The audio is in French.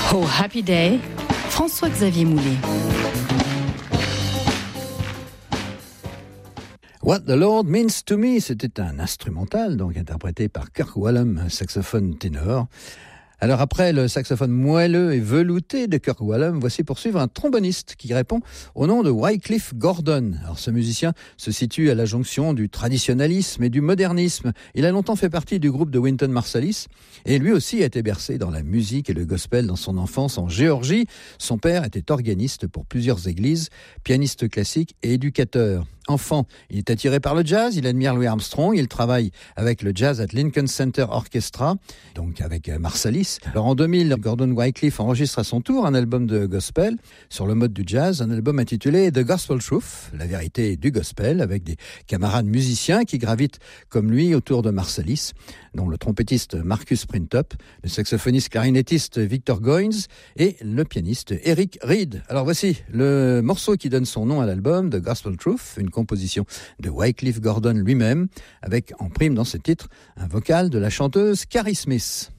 Oh Happy Day, François-Xavier Moulet. What the Lord Means to Me, c'était un instrumental, donc interprété par Kirk Whalum, un saxophone ténor. Alors après le saxophone moelleux et velouté de Kirk Whalum, voici poursuivre un tromboniste qui répond au nom de Wycliffe Gordon. Alors ce musicien se situe à la jonction du traditionnalisme et du modernisme. Il a longtemps fait partie du groupe de Wynton Marsalis et lui aussi a été bercé dans la musique et le gospel dans son enfance en Géorgie. Son père était organiste pour plusieurs églises, pianiste classique et éducateur. Enfant, il est attiré par le jazz, il admire Louis Armstrong, il travaille avec le Jazz at Lincoln Center Orchestra, donc avec Marsalis. Alors en 2000, Gordon Wycliffe enregistre à son tour un album de gospel sur le mode du jazz, un album intitulé The Gospel Truth, la vérité du gospel, avec des camarades musiciens qui gravitent comme lui autour de Marsalis, dont le trompettiste Marcus Printup, le saxophoniste clarinettiste Victor Goins et le pianiste Eric Reed. Alors voici le morceau qui donne son nom à l'album, The Gospel Truth, une composition de Wycliffe Gordon lui-même, avec en prime dans ce titre un vocal de la chanteuse Carrie Smith.